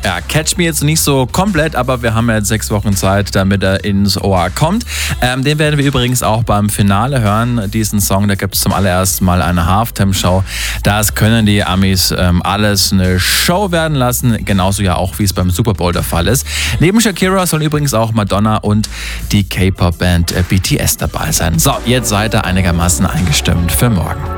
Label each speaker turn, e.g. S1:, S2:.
S1: Ja, Catch Me jetzt nicht so komplett, aber wir haben ja jetzt 6 Wochen Zeit, damit er ins Ohr kommt. Den werden wir übrigens auch beim Finale hören, diesen Song. Da gibt es zum allerersten Mal eine Halftime-Show. Das können die Amis alles eine Show werden lassen, genauso ja auch, wie es beim Super Bowl der Fall ist. Neben Shakira sollen übrigens auch Madonna und die K-Pop-Band BTS dabei sein. So, jetzt seid ihr einigermaßen eingestimmt für morgen.